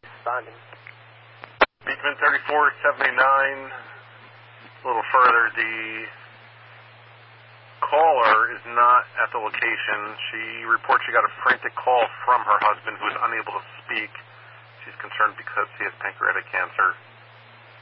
Responding. Beekman 3479. A little further, the caller is not at the location. She reports she got a frantic call from her husband who is unable to speak. She's concerned because he has pancreatic cancer.